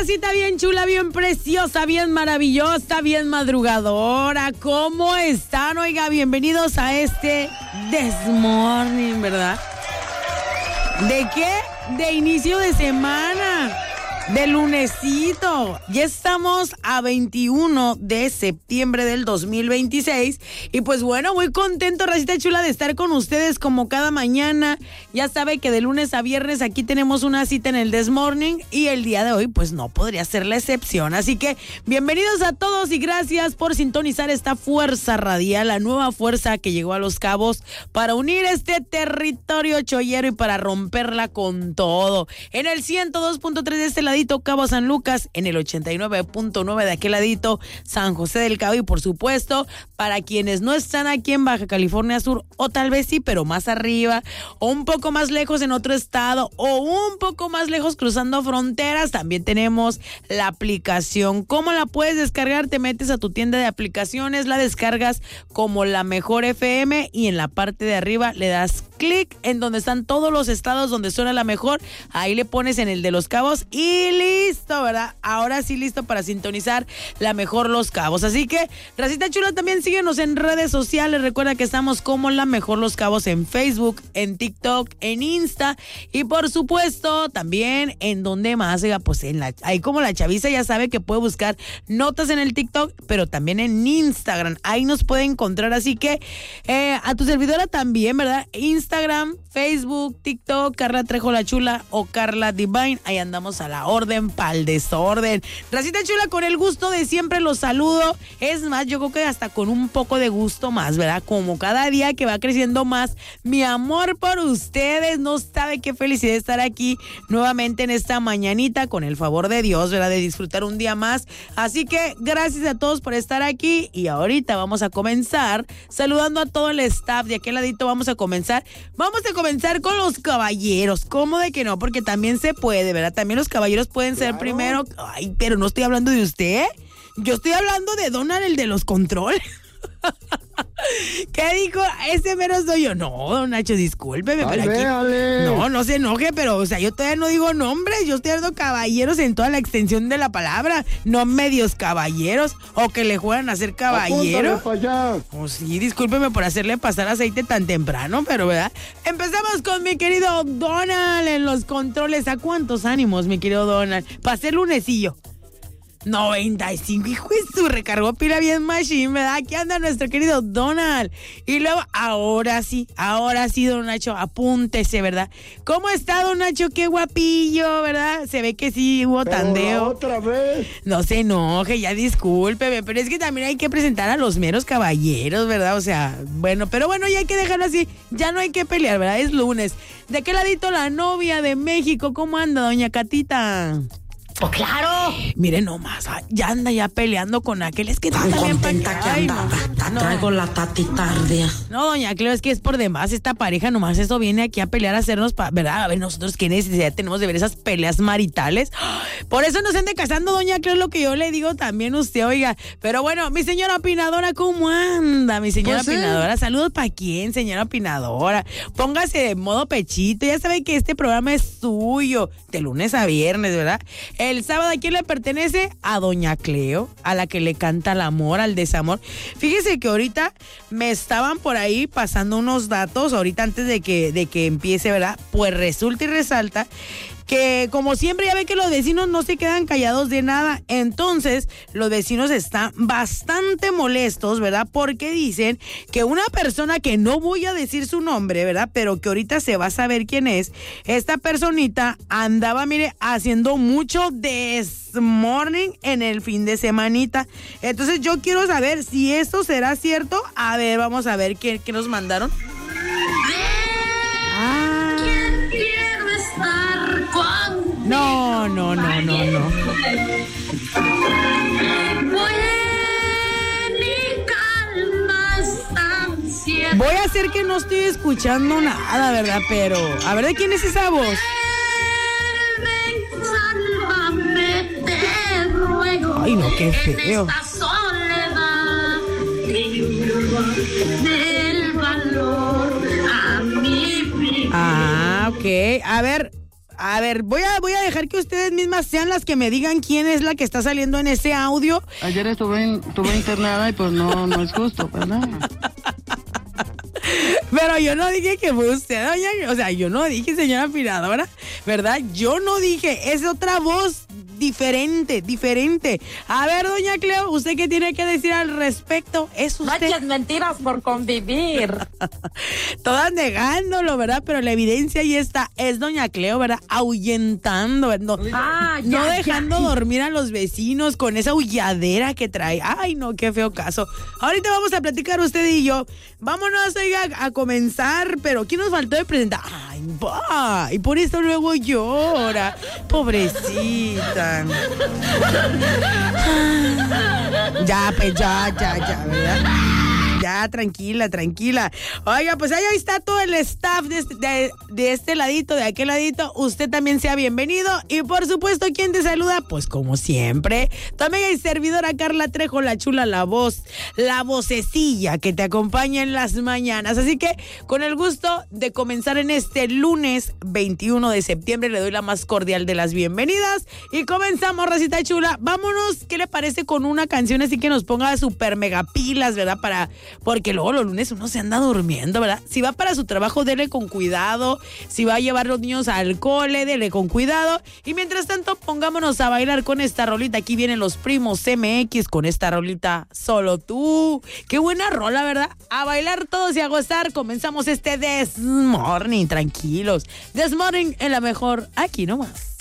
racita bien chula, bien preciosa, bien maravillosa, bien madrugadora. ¿Cómo están? Oiga, bienvenidos a este This Morning, ¿verdad? ¿De qué? De inicio de semana. De lunesito. Ya estamos a 21 de septiembre del 2026. Y pues bueno, muy contento, racita chula, de estar con ustedes como cada mañana. Ya sabe que de lunes a viernes aquí tenemos una cita en el This Morning. Y el día de hoy pues no podría ser la excepción. Así que bienvenidos a todos y gracias por sintonizar esta fuerza radial, la nueva fuerza que llegó a Los Cabos para unir este territorio chollero y para romperla con todo. En el 102.3 de este ladito Cabo San Lucas, en el 89.9 de aquel ladito San José del Cabo, y por supuesto para quienes no están aquí en Baja California Sur, o tal vez sí, pero más arriba, o un poco más lejos en otro estado, o un poco más lejos cruzando fronteras, también tenemos la aplicación. ¿Cómo la puedes descargar? Te metes a tu tienda de aplicaciones, la descargas como La Mejor FM y en la parte de arriba le das clic en donde están todos los estados donde suena La Mejor. Ahí le pones en el de Los Cabos y listo, ¿verdad? Ahora sí listo para sintonizar La Mejor Los Cabos. Así que, racita chula, también síguenos en redes sociales. Recuerda que estamos como La Mejor Los Cabos en Facebook, en TikTok, en Insta y por supuesto también en donde más, pues ahí como la chaviza ya sabe que puede buscar notas en el TikTok, pero también en Instagram. Ahí nos puede encontrar. Así que a tu servidora también, ¿verdad? Instagram, Facebook, TikTok, Carla Trejo la Chula o Carla Divine. Ahí andamos a la orden pa'l desorden. Racita chula, con el gusto de siempre los saludo. Es más, yo creo que hasta con un poco de gusto más, ¿verdad? Como cada día que va creciendo más mi amor por ustedes. No sabe qué felicidad estar aquí nuevamente en esta mañanita, con el favor de Dios, ¿verdad? De disfrutar un día más. Así que gracias a todos por estar aquí. Y ahorita vamos a comenzar saludando a todo el staff. De aquel ladito vamos a comenzar con los caballeros. ¿Cómo de que no? Porque también se puede, ¿verdad? También los caballeros pueden ser primero. Ay, pero no estoy hablando de usted. Yo estoy hablando de Donald, el de los controles. ¿Qué dijo? Ese mero soy yo. No, don Nacho, discúlpeme, pero aquí no se enoje, pero o sea, yo todavía no digo nombres. Yo estoy dando caballeros en toda la extensión de la palabra, no medios caballeros o que le juegan a ser caballero. Oh, sí, discúlpeme por hacerle pasar aceite tan temprano, pero ¿verdad? Empezamos con mi querido Donald en los controles. ¿A cuántos ánimos, mi querido Donald? Para ser lunesillo. 95, hijo de su, recargó pila bien machine, ¿verdad? Aquí anda nuestro querido Donald. Y luego, ahora sí, don Nacho, apúntese, ¿verdad? ¿Cómo está, don Nacho? Qué guapillo, ¿verdad? Se ve que sí hubo tandeo. ¿Otra vez? No se enoje, ya discúlpeme, pero es que también hay que presentar a los meros caballeros, ¿verdad? O sea, bueno, pero bueno, ya hay que dejarlo así, ya no hay que pelear, ¿verdad? Es lunes. ¿De qué ladito la novia de México? ¿Cómo anda, doña Catita? ¡Oh, claro! Miren nomás, ya anda ya peleando con aquel. Es que tan contenta que andaba. No. Traigo la tatitardia. No, doña Cleo, es que es por demás esta pareja. Nomás eso viene aquí a pelear, a hacernos, ¿verdad? A ver, nosotros qué necesidad tenemos de ver esas peleas maritales. Por eso no se ande casando, doña Cleo, es lo que yo le digo también a usted, oiga. Pero bueno, mi señora opinadora, ¿cómo anda? Mi señora opinadora, saludos para quién, señora opinadora. Póngase de modo pechito, ya sabe que este programa es suyo, de lunes a viernes, ¿verdad? El sábado, ¿a quién le pertenece? A doña Cleo, a la que le canta al amor, al desamor. Fíjese que ahorita me estaban por ahí pasando unos datos, ahorita antes de que empiece, ¿verdad? Pues resulta y resalta que como siempre ya ve que los vecinos no se quedan callados de nada. Entonces los vecinos están bastante molestos, ¿verdad? Porque dicen que una persona, que no voy a decir su nombre, ¿verdad? Pero que ahorita se va a saber quién es. Esta personita andaba, mire, haciendo mucho desmorning en el fin de semanita. Entonces yo quiero saber si esto será cierto. A ver, vamos a ver qué nos mandaron. ¿Quién quiero estar con? No. Voy a hacer que no estoy escuchando nada, ¿verdad? Pero, a ver, ¿de quién es esa voz? Sálvame, te ruego. Ay, no, qué feo. En esta soledad, del valor a mi vida. Ah, ok. A ver, A ver, voy a dejar que ustedes mismas sean las que me digan quién es la que está saliendo en ese audio. Ayer estuve internada y pues no es justo, ¿verdad? Pero yo no dije que fue usted, doña. O sea, yo no dije señora aspiradora, ¿verdad? Yo no dije, es otra voz diferente. A ver, doña Cleo, ¿usted qué tiene que decir al respecto? ¿Es usted? No eches mentiras por convivir. Todas negándolo, ¿verdad? Pero la evidencia ahí está, es doña Cleo, ¿verdad? Ahuyentando, no dejando dormir a los vecinos con esa aulladera que trae. Ay, no, qué feo caso. Ahorita vamos a platicar usted y yo. Vámonos, oiga, a comenzar, pero ¿quién nos faltó de presentar? Ay, va, y por eso luego llora. Pobrecita. Ya, pues, ya, ¿verdad? Ya, tranquila. Oiga, pues ahí está todo el staff de este ladito, de aquel ladito. Usted también sea bienvenido. Y por supuesto, ¿quién te saluda? Pues como siempre, tu amiga y servidora Carla Trejo, la chula, la voz, la vocecilla que te acompaña en las mañanas. Así que, con el gusto de comenzar en este lunes 21 de septiembre, le doy la más cordial de las bienvenidas. Y comenzamos, racita chula. Vámonos, ¿qué le parece con una canción así que nos ponga super mega pilas, ¿verdad? Porque luego los lunes uno se anda durmiendo, ¿verdad? Si va para su trabajo, dele con cuidado. Si va a llevar los niños al cole, dele con cuidado. Y mientras tanto, pongámonos a bailar con esta rolita. Aquí vienen los primos MX con esta rolita, Solo Tú. Qué buena rola, ¿verdad? A bailar todos y a gozar. Comenzamos este This Morning, tranquilos. This Morning en la mejor, aquí nomás.